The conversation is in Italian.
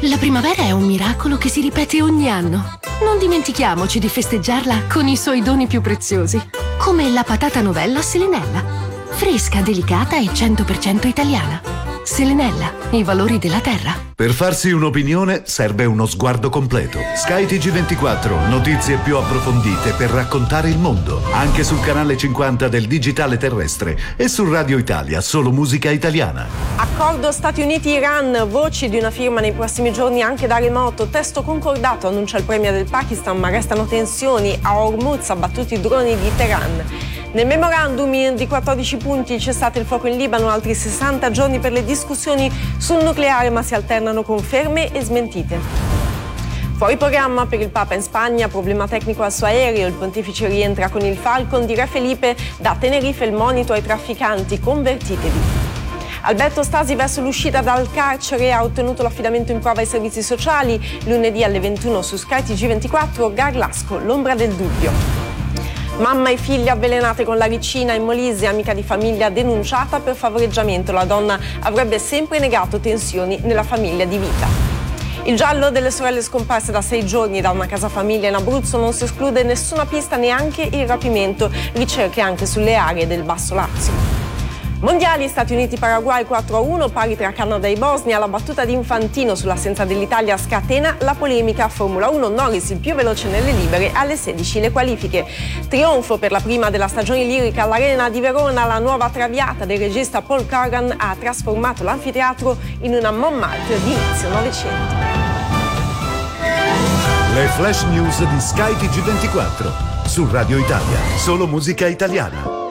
La primavera è un miracolo che si ripete ogni anno. Non dimentichiamoci di festeggiarla con i suoi doni più preziosi, come la patata novella Selenella. Fresca, delicata e 100% italiana. Selenella, i valori della terra. Per farsi un'opinione serve uno sguardo completo. Sky TG24, notizie più approfondite per raccontare il mondo. Anche sul canale 50 del digitale terrestre e su Radio Italia, solo musica italiana. Accordo Stati Uniti-Iran, voci di una firma nei prossimi giorni anche da remoto. Testo concordato, annuncia il premier del Pakistan, ma restano tensioni. A Hormuz abbattuti i droni di Teheran. Nel memorandum di 14 punti cessate il fuoco in Libano, altri 60 giorni per le discussioni sul nucleare, ma si alternano conferme e smentite. Fuori programma per il Papa in Spagna, problema tecnico al suo aereo, il pontefice rientra con il Falcon di Re Felipe, da Tenerife il monito ai trafficanti, convertitevi. Alberto Stasi verso l'uscita dal carcere, ha ottenuto l'affidamento in prova ai servizi sociali, lunedì alle 21 su Sky TG24, Garlasco, l'ombra del dubbio. Mamma e figlia avvelenate con la ricina in Molise, amica di famiglia denunciata per favoreggiamento. La donna avrebbe sempre negato tensioni nella famiglia di vita. Il giallo delle sorelle scomparse da 6 giorni da una casa famiglia in Abruzzo, non si esclude nessuna pista, neanche il rapimento. Ricerche anche sulle aree del Basso Lazio. Mondiali, Stati Uniti-Paraguay 4-1, pari tra Canada e Bosnia. La battuta di Infantino sull'assenza dell'Italia scatena la polemica. Formula 1, Norris il più veloce nelle libere, alle 16 le qualifiche. Trionfo per la prima della stagione lirica all'Arena di Verona. La nuova Traviata del regista Paul Corgan ha trasformato l'anfiteatro in una Montmartre di inizio Novecento. Le flash news di Sky TG24 su Radio Italia, solo musica italiana.